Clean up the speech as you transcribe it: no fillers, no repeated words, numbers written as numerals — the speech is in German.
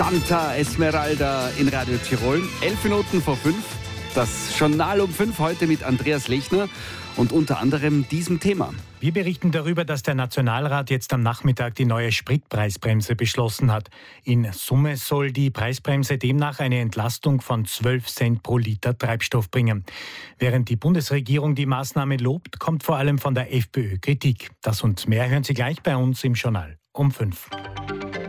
Santa Esmeralda in Radio Tirol. 11 Minuten vor 5. Das Journal um 5 heute mit Andreas Lechner und unter anderem diesem Thema. Wir berichten darüber, dass der Nationalrat jetzt am Nachmittag die neue Spritpreisbremse beschlossen hat. In Summe soll die Preisbremse demnach eine Entlastung von 12 Cent pro Liter Treibstoff bringen. Während die Bundesregierung die Maßnahme lobt, kommt vor allem von der FPÖ Kritik. Das und mehr hören Sie gleich bei uns im Journal um 5.